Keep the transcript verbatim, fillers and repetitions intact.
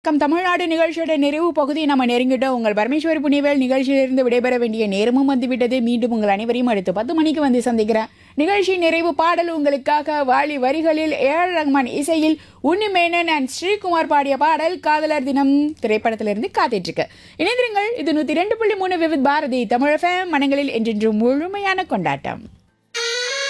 Come Tamil Nadu நிகழ்ச்சியோட நிறைவு பகுதி நம்ம நெருங்கிட்டோம். உங்கள் பரமேஸ்வரி புனிவேல் நிகழ்ச்சியிலிருந்து விடைபெற வேண்டிய நேரமும் வந்துவிட்டது. மீண்டும் உங்கள் அனைவரையும் அடுத்து பத்து மணிக்கு வந்து சந்திக்கிறேன். நிகழ்ச்சி நிறைவு பாடல் உங்களுக்காக வாலி வரிகளில் ஏ ஆர் ரஹ்மான் இசையில் உன்னிமேனன் அண்ட் ஸ்ரீகுமார் பாடிய பாடல் காதலர் தினம் திரைப்படத்திலிருந்து காத்துட்டு இருக்கு. இணைந்திருங்கள். இது நூத்தி ரெண்டு புள்ளி மூணு விவித் பாரதி தமிழ் எஃப்எம் மனங்களில் என்றென்றும் முழுமையான கொண்டாட்டம்.